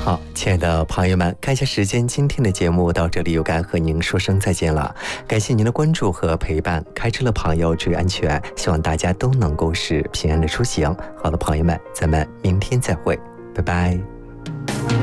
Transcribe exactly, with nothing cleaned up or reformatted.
好，亲爱的朋友们，看一下时间，今天的节目到这里又该和您说声再见了。感谢您的关注和陪伴，开车的朋友注意安全，希望大家都能够是平安的出行。好的，朋友们，咱们明天再会，拜拜。